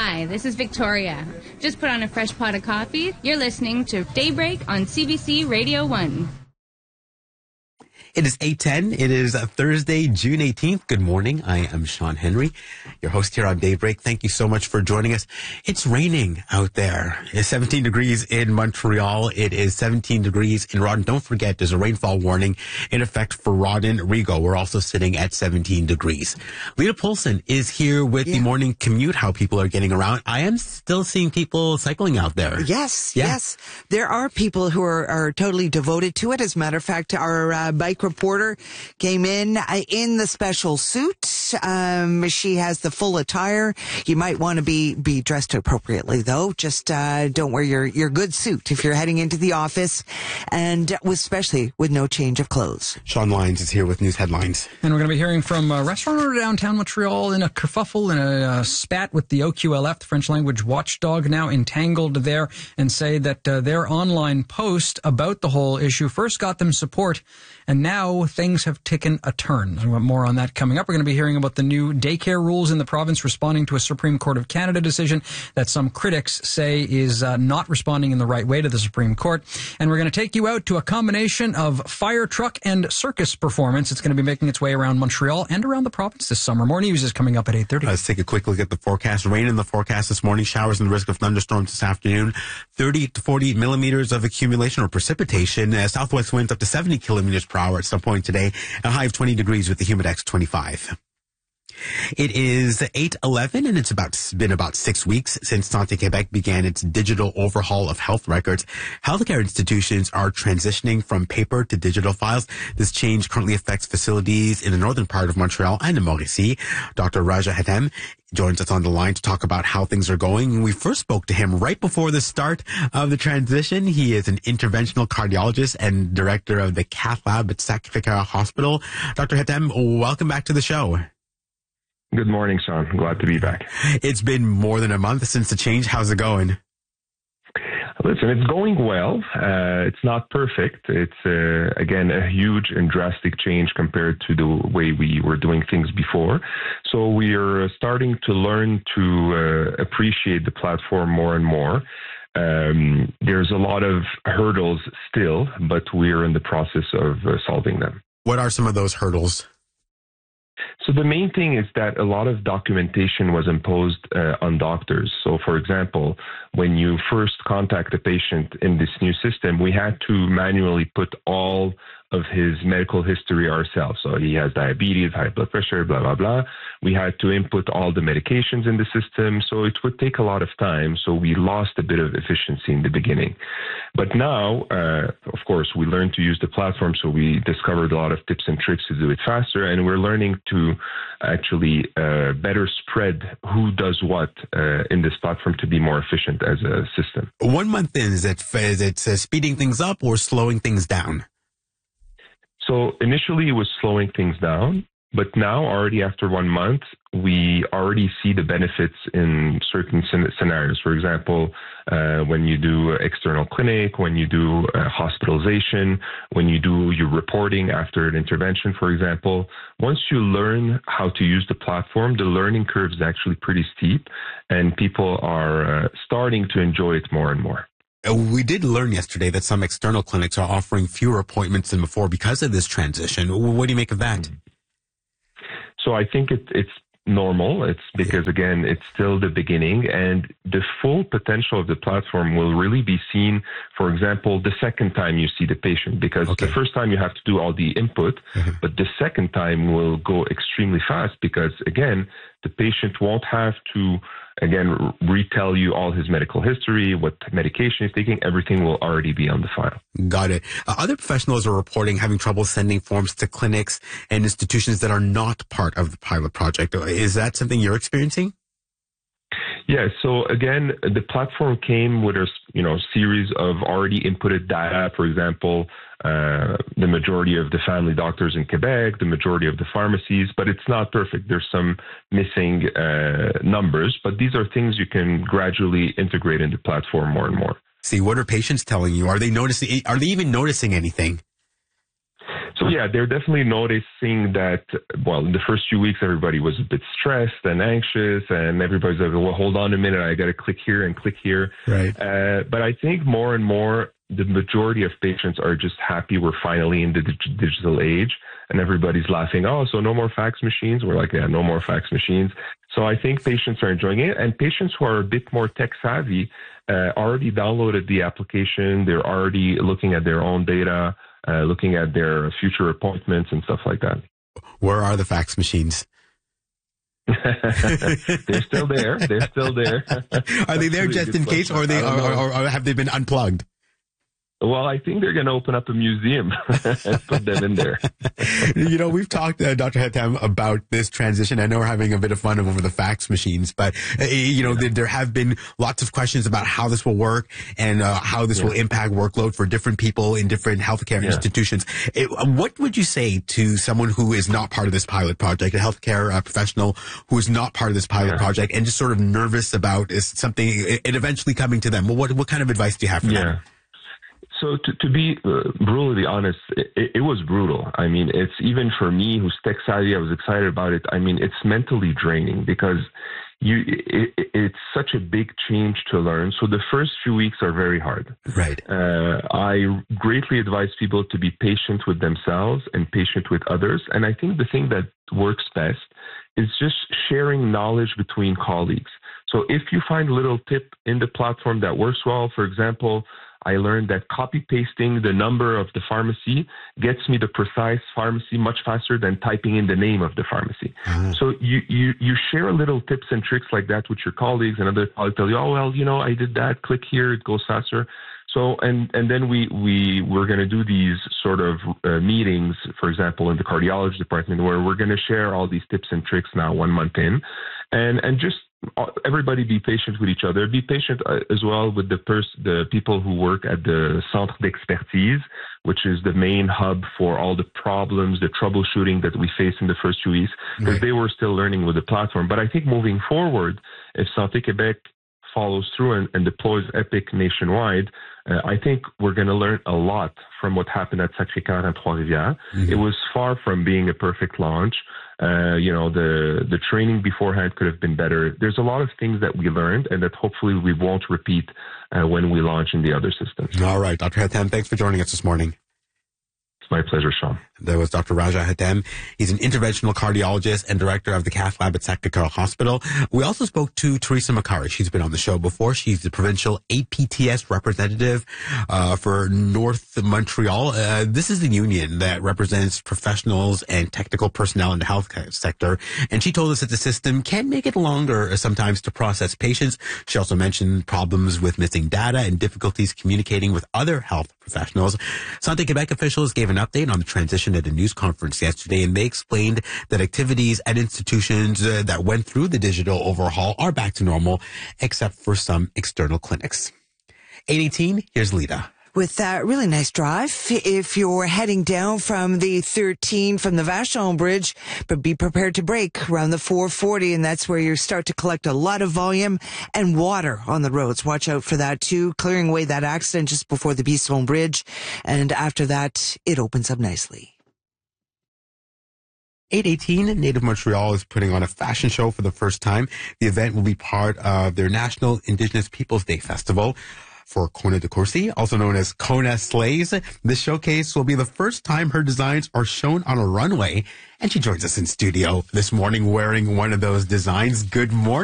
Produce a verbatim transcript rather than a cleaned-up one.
Hi, this is Victoria. Just put on a fresh pot of coffee. You're listening to Daybreak on C B C Radio one. It is eight ten. It is Thursday, June eighteenth. Good morning. I am Sean Henry, your host here on Daybreak. Thank you so much for joining us. It's raining out there. It's seventeen degrees in Montreal. It is seventeen degrees in Rawdon. Don't forget, there's a rainfall warning in effect for Rawdon, Rigaud. We're also sitting at seventeen degrees. Lita Polson is here with yeah. the morning commute, how people are getting around. I am still seeing people cycling out there. Yes, yeah. yes. There are people who are, are totally devoted to it. As a matter of fact, our uh, bike reporter came in uh, in the special suit. Um, she has the full attire. You might want to be, be dressed appropriately, though. Just uh, don't wear your, your good suit if you're heading into the office, and especially with no change of clothes. Sean Lyons is here with news headlines. And we're going to be hearing from a restaurant owner downtown Montreal in a kerfuffle and a uh, spat with the O Q L F, the French language watchdog, now entangled there, and say that uh, their online post about the whole issue first got them support, and now things have taken a turn. I want more on that coming up. We're going to be hearing about the new daycare rules in the province, responding to a Supreme Court of Canada decision that some critics say is uh, not responding in the right way to the Supreme Court. And we're going to take you out to a combination of fire truck and circus performance. It's going to be making its way around Montreal and around the province this summer. More news is coming up at eight thirty. Let's take a quick look at the forecast. Rain in the forecast this morning, showers and the risk of thunderstorms this afternoon, thirty to forty millimeters of accumulation or precipitation, uh, southwest winds up to seventy kilometers per hour at some point today, a high of twenty degrees with the Humidex twenty-five. It is eight eleven, and it's about been about six weeks since Santé Québec began its digital overhaul of health records. Healthcare institutions are transitioning from paper to digital files. This change currently affects facilities in the northern part of Montreal and in Mauricie. Doctor Raja Hatem joins us on the line to talk about how things are going. We first spoke to him right before the start of the transition. He is an interventional cardiologist and director of the Cath Lab at Sacré-Cœur Hospital. Doctor Hatem, welcome back to the show. Good morning, Sean. Glad to be back. It's been more than a month since the change. How's it going? Listen, it's going well. Uh, it's not perfect. It's, uh, again, a huge and drastic change compared to the way we were doing things before. So we are starting to learn to uh, appreciate the platform more and more. Um, there's a lot of hurdles still, but we're in the process of uh, solving them. What are some of those hurdles? So the main thing is that a lot of documentation was imposed uh, on doctors. So, for example, when you first contact a patient in this new system, we had to manually put all of his medical history ourselves. So he has diabetes, high blood pressure, blah, blah, blah. We had to input all the medications in the system. So it would take a lot of time. So we lost a bit of efficiency in the beginning. But now, uh, of course, we learned to use the platform. So we discovered a lot of tips and tricks to do it faster. And we're learning to actually uh, better spread who does what uh, in this platform to be more efficient as a system. One month in, is it, is it uh, speeding things up or slowing things down? So initially it was slowing things down, but now already after one month, we already see the benefits in certain scenarios. For example, uh, when you do external clinic, when you do uh, hospitalization, when you do your reporting after an intervention, for example, once you learn how to use the platform, the learning curve is actually pretty steep, and people are uh, starting to enjoy it more and more. We did learn yesterday that some external clinics are offering fewer appointments than before because of this transition. What do you make of that? So I think it, it's normal. It's because, again, it's still the beginning, and the full potential of the platform will really be seen, for example, the second time you see the patient, because okay. the first time you have to do all the input, mm-hmm. but the second time will go extremely fast because, again, the patient won't have to, again, retell you all his medical history, what medication he's taking. Everything will already be on the file. Got it. Uh, other professionals are reporting having trouble sending forms to clinics and institutions that are not part of the pilot project. Is that something you're experiencing? Yeah. So again, the platform came with a you know series of already inputted data. For example, uh, the majority of the family doctors in Quebec, the majority of the pharmacies, but it's not perfect. There's some missing uh, numbers, but these are things you can gradually integrate into the platform more and more. See, what are patients telling you? Are they noticing? Are they even noticing anything? So yeah, they're definitely noticing that, well, in the first few weeks, everybody was a bit stressed and anxious, and everybody's like, well, hold on a minute, I got to click here and click here. Right. Uh, but I think more and more, the majority of patients are just happy we're finally in the dig- digital age, and everybody's laughing, oh, so no more fax machines? We're like, yeah, no more fax machines. So I think patients are enjoying it, and patients who are a bit more tech savvy uh, already downloaded the application. They're already looking at their own data, uh, looking at their future appointments and stuff like that. Where are the fax machines? They're still there. They're still there. Are they there just in case, or, they, or, or, or have they been unplugged? Well, I think they're going to open up a museum and put them in there. You know, we've talked, uh, Doctor Hatem, about this transition. I know we're having a bit of fun over the fax machines, but, uh, you know, yeah. there, there have been lots of questions about how this will work and uh, how this yeah. will impact workload for different people in different healthcare yeah. institutions. It, what would you say to someone who is not part of this pilot project, a healthcare uh, professional who is not part of this pilot yeah. project and just sort of nervous about is something it, it eventually coming to them? Well, what, what kind of advice do you have for yeah. them? So to, to be uh, brutally honest, it, it was brutal. I mean, it's even for me who's tech savvy, I was excited about it. I mean, it's mentally draining because you it, it's such a big change to learn. So the first few weeks are very hard. Right. Uh, I greatly advise people to be patient with themselves and patient with others. And I think the thing that works best is just sharing knowledge between colleagues. So if you find a little tip in the platform that works well, for example, I learned that copy pasting the number of the pharmacy gets me the precise pharmacy much faster than typing in the name of the pharmacy. Mm-hmm. So you, you, you share little tips and tricks like that with your colleagues, and other colleagues tell you, oh, well, you know, I did that, click here, it goes faster. So, and, and then we, we, we're going to do these sort of uh, meetings, for example, in the cardiology department, where we're going to share all these tips and tricks now one month in, and, and just everybody be patient with each other. Be patient uh, as well with the pers- the people who work at the Centre d'Expertise, which is the main hub for all the problems, the troubleshooting that we face in the first few weeks, because right. they were still learning with the platform. But I think moving forward, if Santé Québec follows through and, and deploys Epic nationwide, uh, I think we're going to learn a lot from what happened at Sacré-Cœur and Trois-Rivières. Mm-hmm. It was far from being a perfect launch. Uh, you know, the, the training beforehand could have been better. There's a lot of things that we learned and that hopefully we won't repeat uh, when we launch in the other systems. All right. Doctor Hatem, thanks for joining us this morning. It's my pleasure, Sean. There was Doctor Raja Hatem. He's an interventional cardiologist and director of the cath lab at Sacré-Cœur Hospital. We also spoke to Teresa Macari. She's been on the show before. She's the provincial A P T S representative uh, for North Montreal. Uh, this is the union that represents professionals and technical personnel in the health sector. And she told us that the system can make it longer sometimes to process patients. She also mentioned problems with missing data and difficulties communicating with other health professionals. Santé Québec officials gave an update on the transition at a news conference yesterday, and they explained that activities at institutions uh, that went through the digital overhaul are back to normal, except for some external clinics. eight eighteen, here's Lita. With that really nice drive, if you're heading down from the thirteen from the Vachon Bridge, but be prepared to brake around the four forty, and that's where you start to collect a lot of volume and water on the roads. Watch out for that too, clearing away that accident just before the Bisson Bridge, and after that, it opens up nicely. eight eighteen, Native Montreal is putting on a fashion show for the first time. The event will be part of their National Indigenous Peoples Day Festival for Kona de Courcy, also known as Kona Slays. This showcase will be the first time her designs are shown on a runway, and she joins us in studio this morning wearing one of those designs. Good morning.